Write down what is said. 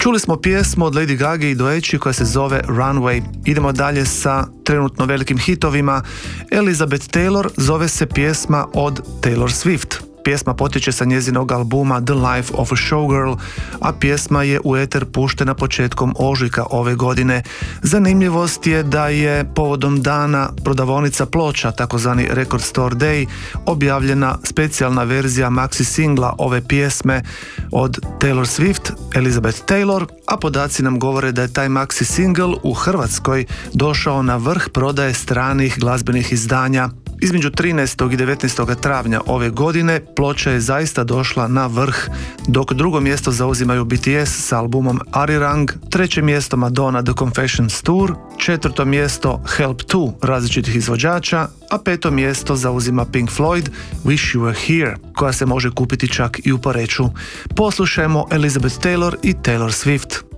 Čuli smo pjesmu od Lady Gaga i Doeći koja se zove Runway. Idemo dalje sa trenutno velikim hitovima. Elizabeth Taylor zove se pjesma od Taylor Swift. Pjesma potječe sa njezinog albuma The Life of a Showgirl, a pjesma je u eter puštena početkom ožujka ove godine. Zanimljivost je da je povodom dana prodavaonica ploča, takozvani Record Store Day, objavljena specijalna verzija maxi singla ove pjesme od Taylor Swift, Elizabeth Taylor, a podaci nam govore da je taj maxi single u Hrvatskoj došao na vrh prodaje stranih glazbenih izdanja. Između 13. i 19. travnja ove godine ploča je zaista došla na vrh, dok drugo mjesto zauzimaju BTS sa albumom Arirang, treće mjesto Madonna The Confessions Tour, četvrto mjesto Help 2 različitih izvođača, a peto mjesto zauzima Pink Floyd Wish You Were Here, koja se može kupiti čak i u Poreču. Poslušajmo Elizabeth Taylor i Taylor Swift.